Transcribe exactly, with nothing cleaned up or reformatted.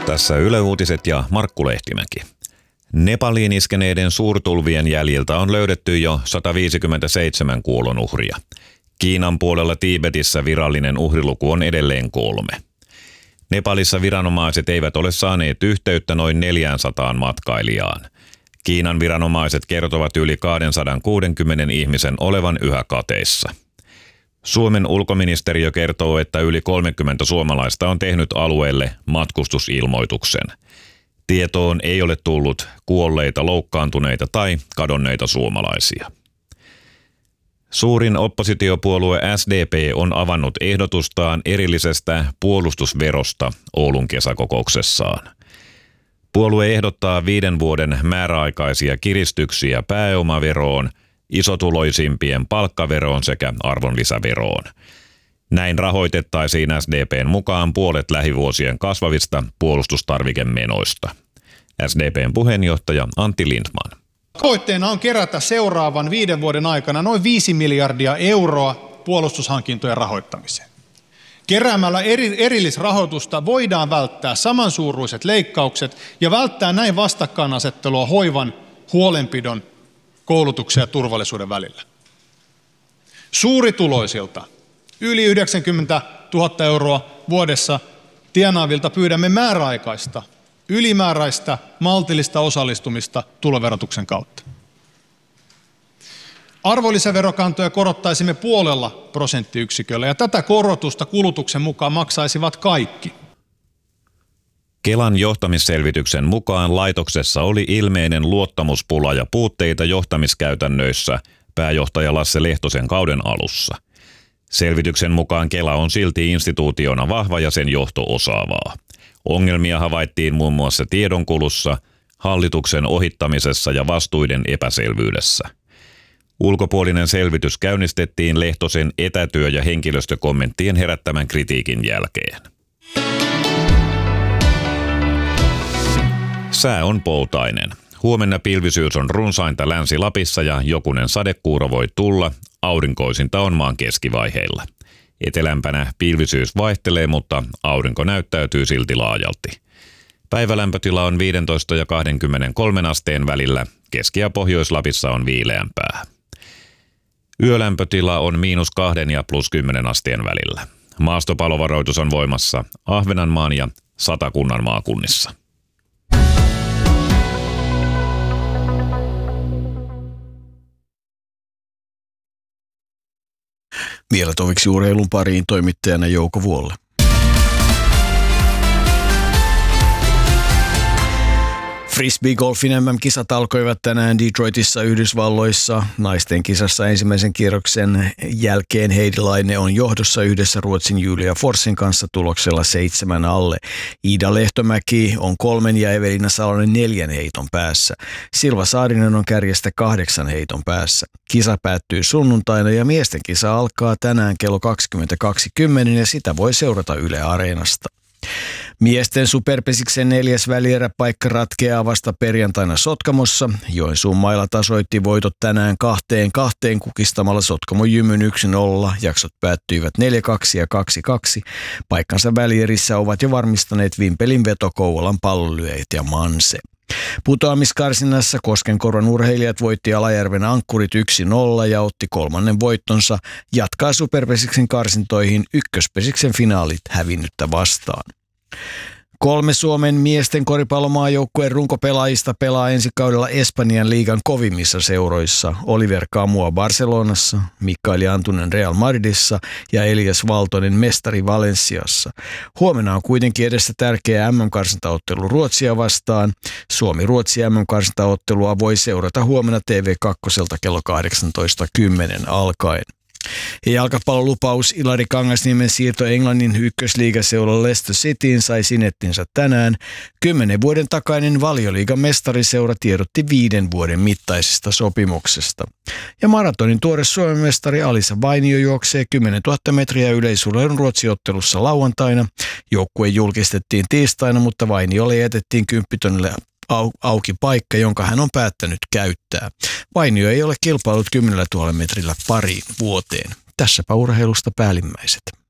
Tässä Yle Uutiset ja Markku Lehtimäki. Nepaliin iskeneiden suurtulvien jäljiltä on löydetty jo sata viisikymmentäseitsemän kuolonuhria. Kiinan puolella Tiibetissä virallinen uhriluku on edelleen kolme. Nepalissa viranomaiset eivät ole saaneet yhteyttä noin neljäsataan matkailijaan. Kiinan viranomaiset kertovat yli kaksisataakuusikymmentä ihmisen olevan yhä kateissa. Suomen ulkoministeriö kertoo, että yli kolmekymmentä suomalaista on tehnyt alueelle matkustusilmoituksen. Tietoon ei ole tullut kuolleita, loukkaantuneita tai kadonneita suomalaisia. Suurin oppositiopuolue S D P on avannut ehdotustaan erillisestä puolustusverosta Oulun kesäkokouksessaan. Puolue ehdottaa viiden vuoden määräaikaisia kiristyksiä pääomaveroon, isotuloisimpien palkkaveroon sekä arvonlisäveroon. Näin rahoitettaisiin S D P:n mukaan puolet lähivuosien kasvavista puolustustarvikemenoista. S D P:n puheenjohtaja Antti Lindtman. Tavoitteena on kerätä seuraavan viiden vuoden aikana noin viisi miljardia euroa puolustushankintojen rahoittamiseen. Keräämällä eri, erillisrahoitusta voidaan välttää samansuuruiset leikkaukset ja välttää näin vastakkainasettelua hoivan, huolenpidon, koulutuksen ja turvallisuuden välillä. Suurituloisilta yli yhdeksänkymmentätuhatta euroa vuodessa tienaavilta pyydämme määräaikaista, ylimääräistä, maltillista osallistumista tuloverotuksen kautta. Arvonlisäverokantoja korottaisimme puolella prosenttiyksiköllä ja tätä korotusta kulutuksen mukaan maksaisivat kaikki. Kelan johtamisselvityksen mukaan laitoksessa oli ilmeinen luottamuspula ja puutteita johtamiskäytännöissä pääjohtaja Lasse Lehtosen kauden alussa. Selvityksen mukaan Kela on silti instituutiona vahva ja sen johto osaavaa. Ongelmia havaittiin muun muassa tiedonkulussa, hallituksen ohittamisessa ja vastuiden epäselvyydessä. Ulkopuolinen selvitys käynnistettiin Lehtosen etätyö- ja henkilöstökommenttien herättämän kritiikin jälkeen. Sää on poutainen. Huomenna pilvisyys on runsainta Länsi-Lapissa ja jokunen sadekuuro voi tulla. Aurinkoisinta on maan keskivaiheilla. Etelämpänä pilvisyys vaihtelee, mutta aurinko näyttäytyy silti laajalti. Päivälämpötila on viisitoista ja kaksikymmentäkolme asteen välillä. Keski- ja Pohjois-Lapissa on viileämpää. Yölämpötila on miinus kahden ja plus kymmenen asteen välillä. Maastopalovaroitus on voimassa Ahvenanmaan ja Satakunnan maakunnissa. Vielä toviksi urheilun pariin toimittajana Jouko Vuolle. Frisbee-golfin M M-kisat alkoivat tänään Detroitissa Yhdysvalloissa. Naisten kisassa ensimmäisen kierroksen jälkeen Heidi Laine on johdossa yhdessä Ruotsin Julia Forsin kanssa tuloksella seitsemän alle. Iida Lehtomäki on kolmen ja Evelina Salonen neljän heiton päässä. Silva Saarinen on kärjestä kahdeksan heiton päässä. Kisa päättyy sunnuntaina ja miesten kisa alkaa tänään kello kaksikymmentäkaksi kymmenen ja sitä voi seurata Yle Areenasta. Miesten superpesiksen neljäs välieräpaikka ratkeaa vasta perjantaina Sotkamossa. Joensuun mailla tasoitti voitot tänään kahteen kahteen kukistamalla Sotkamo Jymyn yksi nolla. Jaksot päättyivät neljä kaksi ja kaksi kaksi. Paikkansa välierissä ovat jo varmistaneet Vimpelin veto, Kouvolan Pallonlyöjät ja Manse. Putoamiskarsinnassa Koskenkorvan urheilijat voitti Alajärven Ankkurit yksi nolla ja otti kolmannen voittonsa. Jatkaa superpesiksen karsintoihin ykköspesiksen finaalit hävinnyttä vastaan. Kolme Suomen miesten koripallomaajoukkueen runkopelaajista pelaa ensi kaudella Espanjan liigan kovimmissa seuroissa. Oliver Camua Barcelonassa, Mikael Antunen Real Madridissa ja Elias Valtonen mestari Valensiassa. Huomenna on kuitenkin edessä tärkeä M M-karsintaottelu Ruotsia vastaan. Suomi-Ruotsi M M-karsintaottelua voi seurata huomenna T V kaksi kello kahdeksantoista kymmenen alkaen. Ja jalkapallolupaus Ilari Kangasniemen siirto Englannin ykkösliigaseura Leicester Cityin sai sinettinsä tänään. Kymmenen vuoden takainen Valioliigan mestariseura tiedotti viiden vuoden mittaisesta sopimuksesta. Ja maratonin tuore Suomen mestari Alisa Vainio juoksee kymmenentuhatta metriä yleisurheilun Ruotsi-ottelussa lauantaina. Joukkue julkistettiin tiistaina, mutta Vainiolle jätettiin kymppitonnille auki paikka, jonka hän on päättänyt käyttää. Vainio ei ole kilpailut kymmenellä tuhannella metrillä pariin vuoteen. Tässäpä urheilusta päällimmäiset.